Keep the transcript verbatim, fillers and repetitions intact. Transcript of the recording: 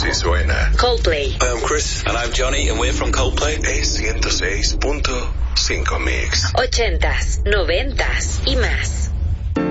Así suena Coldplay. Hi, I'm Chris. And I'm Johnny, and we're from Coldplay. Es ciento seis punto cinco Mix. Ochentas, noventas y más.